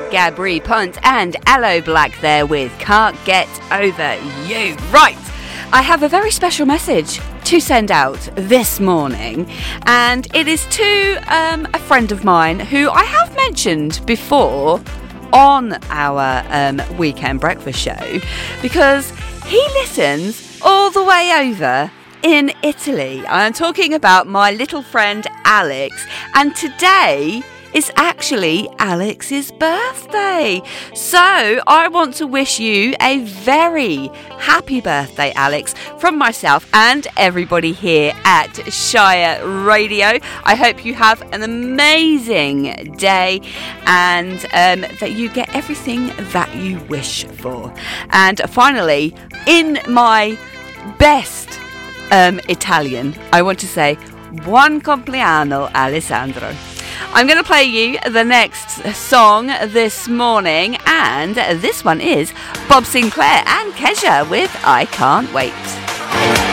Gabri Ponte and Aloe Black there with Can't Get Over You. Right, I have a very special message to send out this morning, and it is to a friend of mine who I have mentioned before on our weekend breakfast show, because he listens all the way over in Italy. I'm talking about my little friend Alex, and today is actually Alex's birthday. So I want to wish you a very happy birthday, Alex, from myself and everybody here at Shire Radio. I hope you have an amazing day and that you get everything that you wish for. And finally, in my best Italian, I want to say buon compleanno, Alessandro. I'm going to play you the next song this morning, and this one is Bob Sinclair and Kesha with I Can't Wait.